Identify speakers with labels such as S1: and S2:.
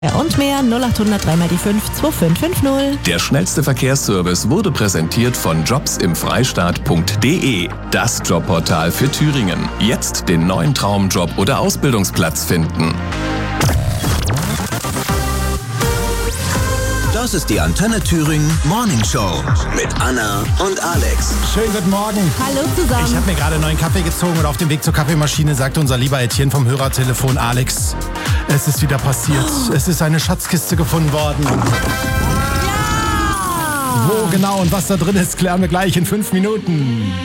S1: Und mehr 0800 3 mal die 5 2550.
S2: Der schnellste Verkehrsservice wurde präsentiert von jobsimfreistaat.de, das Jobportal für Thüringen. Jetzt den neuen Traumjob oder Ausbildungsplatz finden.
S3: Das ist die Antenne Thüringen Morning Show mit Anna und Alex.
S4: Schönen guten Morgen.
S1: Hallo zusammen.
S4: Ich habe mir gerade einen neuen Kaffee gezogen und auf dem Weg zur Kaffeemaschine sagte unser lieber Etienne vom Hörertelefon: Alex, es ist wieder passiert. Es ist eine Schatzkiste gefunden worden.
S1: Ja!
S4: Wo genau und was da drin ist, klären wir gleich in 5 Minuten.